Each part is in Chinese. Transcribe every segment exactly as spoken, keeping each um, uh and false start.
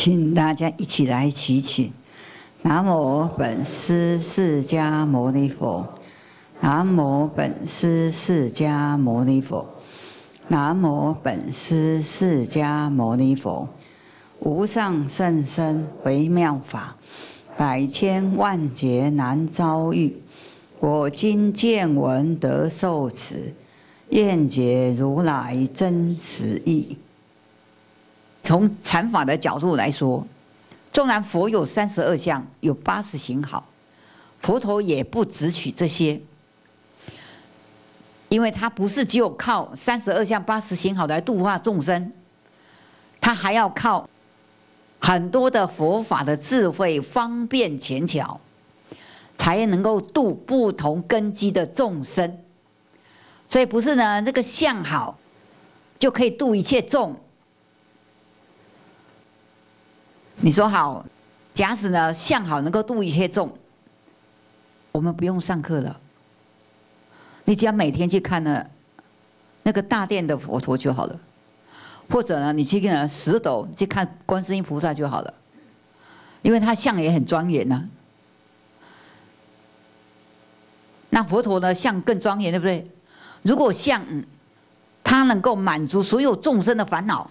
请大家一起来祈请。南无本师释迦牟尼佛，南无本师释迦牟尼佛，南无本师释迦牟尼佛。无上甚深微妙法，百千万劫难遭遇。我今见闻得受持，愿解如来真实义。从禅法的角度来说，纵然佛有三十二相，有八十行好，佛陀也不只取这些，因为他不是只有靠三十二相、八十行好来度化众生，他还要靠很多的佛法的智慧方便浅巧，才能够度不同根基的众生。所以不是呢，这个相好就可以度一切众。你说好，假使呢相好能够度一切众，我们不用上课了，你只要每天去看呢那个大殿的佛陀就好了，或者呢你去看十斗去看观世音菩萨就好了，因为他相也很庄严呐、啊。那佛陀呢相更庄严，对不对？如果相嗯，他能够满足所有众生的烦恼。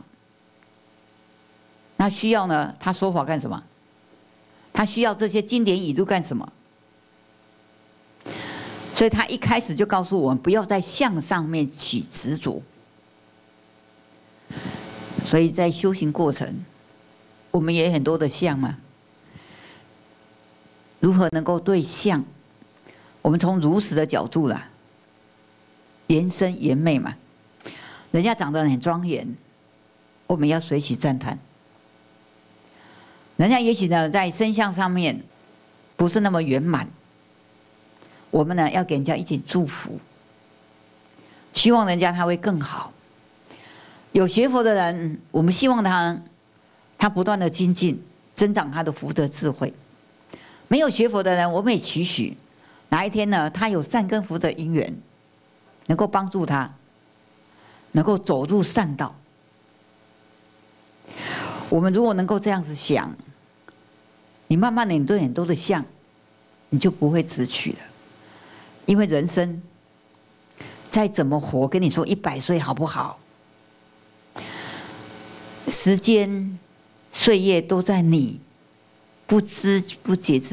他需要呢？他说法干什么？他需要这些经典语录干什么？所以他一开始就告诉我们，不要在相上面起执着。所以在修行过程，我们也很多的相嘛。如何能够对相？我们从如实的角度啦，言生言媚嘛，人家长得很庄严，我们要随喜赞叹。人家也许呢，在身相上面不是那么圆满，我们呢要给人家一点祝福，希望人家他会更好。有学佛的人，我们希望他他不断的精进，增长他的福德智慧。没有学佛的人，我们也期许哪一天呢，他有善根福德因缘，能够帮助他，能够走入善道。我们如果能够这样子想，你慢慢的你对很多的相，你就不会执取了。因为人生再怎么活，跟你说一百岁好不好？时间岁月都在你不知不觉之